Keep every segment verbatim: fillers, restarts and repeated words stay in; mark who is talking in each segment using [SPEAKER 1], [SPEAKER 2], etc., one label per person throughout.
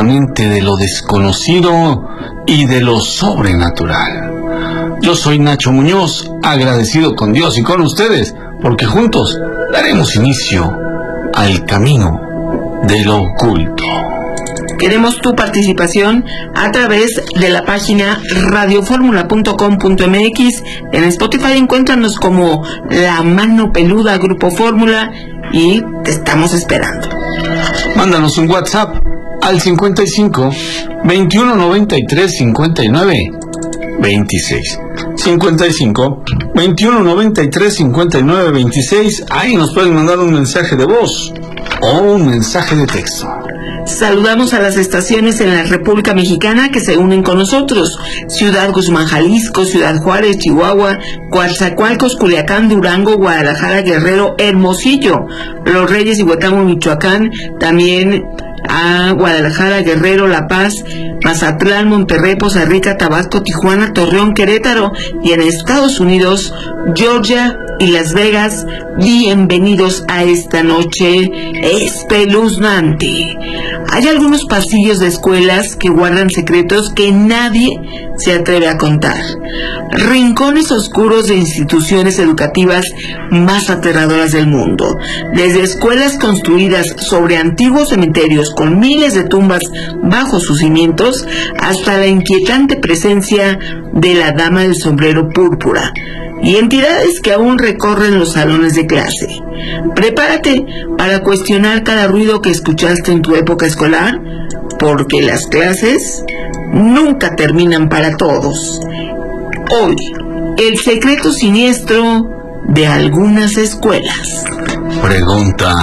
[SPEAKER 1] completamente de lo desconocido y de lo sobrenatural. Yo soy Nacho Muñoz, agradecido con Dios y con ustedes, porque juntos daremos inicio al camino de lo oculto.
[SPEAKER 2] Queremos tu participación a través de la página radio fórmula punto com punto m x. En Spotify encuéntranos como La Mano Peluda Grupo Fórmula y te estamos esperando.
[SPEAKER 1] Mándanos un WhatsApp al cincuenta y cinco, veintiuno noventa y tres, cincuenta y nueve, veintiséis. cincuenta y cinco, veintiuno noventa y tres, cincuenta y nueve, veintiséis. Ahí nos pueden mandar un mensaje de voz o un mensaje de texto.
[SPEAKER 2] Saludamos a las estaciones en la República Mexicana que se unen con nosotros: Ciudad Guzmán, Jalisco; Ciudad Juárez, Chihuahua; Coatzacoalcos, Culiacán, Durango; Guadalajara, Guerrero; Hermosillo, Los Reyes y Huetamo, Michoacán; también a Guadalajara, Guerrero, La Paz, Mazatlán, Monterrey, Poza Rica, Tabasco, Tijuana, Torreón, Querétaro, y en Estados Unidos, Georgia y Las Vegas. Bienvenidos a esta noche espeluznante. Hay algunos pasillos de escuelas que guardan secretos que nadie se atreve a contar. Rincones oscuros de instituciones educativas más aterradoras del mundo. Desde escuelas construidas sobre antiguos cementerios con miles de tumbas bajo sus cimientos, hasta la inquietante presencia de la dama del sombrero púrpura y entidades que aún recorren los salones de clase. Prepárate para cuestionar cada ruido que escuchaste en tu época escolar, porque las clases nunca terminan para todos. Hoy, el secreto siniestro de algunas escuelas.
[SPEAKER 1] Pregunta: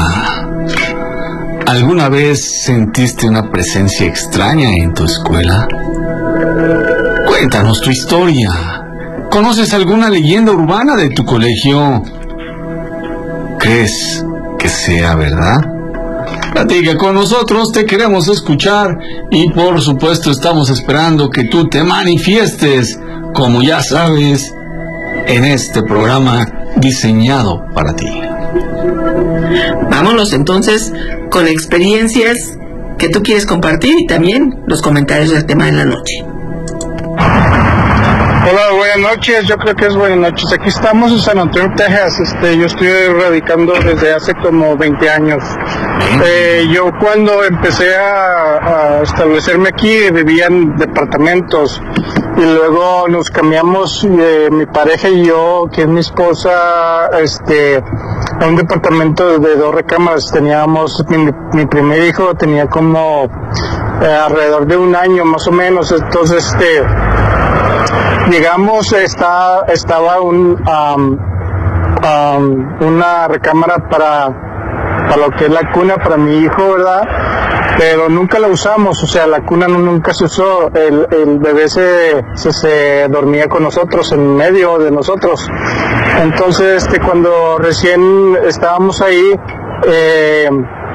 [SPEAKER 1] ¿alguna vez sentiste una presencia extraña en tu escuela? Cuéntanos tu historia. ¿Conoces alguna leyenda urbana de tu colegio? ¿Crees que sea verdad? Platica con nosotros, te queremos escuchar y por supuesto estamos esperando que tú te manifiestes, como ya sabes, en este programa diseñado para ti.
[SPEAKER 2] Vámonos entonces con experiencias que tú quieres compartir y también los comentarios del tema de la noche.
[SPEAKER 3] Hola, buenas noches. Yo creo que es buenas noches. Aquí estamos en San Antonio, Texas. Este, yo estoy radicando desde hace como veinte años. Eh, yo cuando empecé a, a establecerme aquí vivía en departamentos y luego nos cambiamos, eh, mi pareja y yo, que es mi esposa, este, a un departamento de dos recámaras. Teníamos mi, mi primer hijo tenía como eh, alrededor de un año más o menos. Entonces, este llegamos, está, estaba un, um, um, una recámara para, para lo que es la cuna para mi hijo, ¿verdad? Pero nunca la usamos, o sea, la cuna no, nunca se usó. El, el bebé se, se, se dormía con nosotros, en medio de nosotros. Entonces, este, cuando recién estábamos ahí, eh,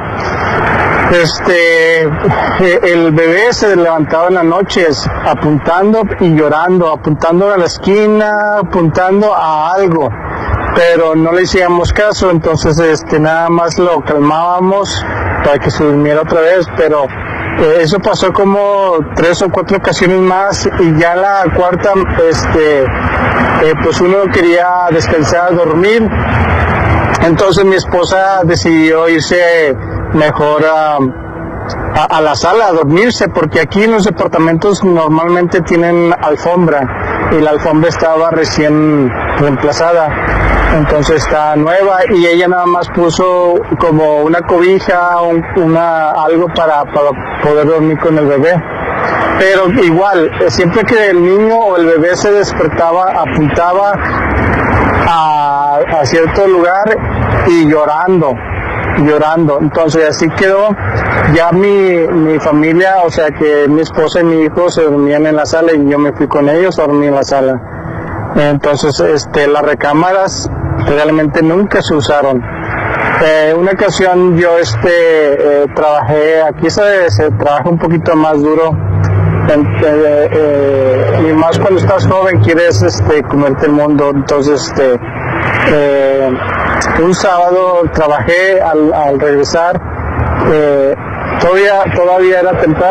[SPEAKER 3] Este, el bebé se levantaba en las noches apuntando y llorando, apuntando a la esquina, apuntando a algo, pero no le hacíamos caso. Entonces, este, nada más lo calmábamos para que se durmiera otra vez, pero eh, eso pasó como tres o cuatro ocasiones más, y ya la cuarta, este, eh, pues uno quería descansar, dormir. Entonces mi esposa decidió irse mejor a, a, a la sala a dormirse, porque aquí en los departamentos normalmente tienen alfombra y la alfombra estaba recién reemplazada, entonces está nueva, y ella nada más puso como una cobija, un, una algo para, para poder dormir con el bebé. Pero igual, siempre que el niño o el bebé se despertaba, apuntaba a, a cierto lugar y llorando, llorando. Entonces así quedó. Ya mi, mi familia, o sea que mi esposa y mi hijo se dormían en la sala y yo me fui con ellos a dormir en la sala. Entonces, este, las recámaras realmente nunca se usaron. Eh, una ocasión yo este, eh, trabajé, aquí se, se trabaja un poquito más duro. Eh, eh, y más cuando estás joven quieres este, comerte el mundo. Entonces este, eh, un sábado trabajé, al, al regresar eh, todavía, todavía era temprano.